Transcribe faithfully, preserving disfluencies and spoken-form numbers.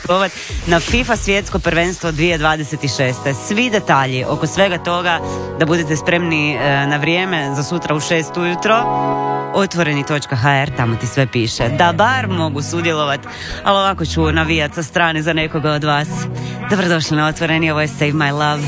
učestvovati na FIFA svjetsko prvenstvo dvije tisuće dvadeset šeste. Svi detalji oko svega toga, da budete spremni na vrijeme za sutra u šest ujutro, otvoreni točka ha er, tamo ti sve piše. Da bar mogu sudjelovati, ali ovako ću navijati sa strane za nekoga od vas. Dobrodošli na Otvoreni, ovo je Save My Love.